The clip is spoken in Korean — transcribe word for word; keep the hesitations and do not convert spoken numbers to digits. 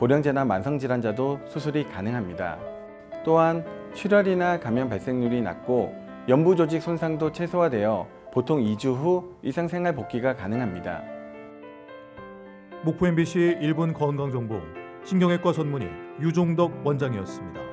고령자나 만성질환자도 수술이 가능합니다. 또한 출혈이나 감염 발생률이 낮고 연부 조직 손상도 최소화되어 보통 이 주 후 일상생활 복귀가 가능합니다. 목포 엠비씨 일 분 건강정보 신경외과 전문의 유종덕 원장이었습니다.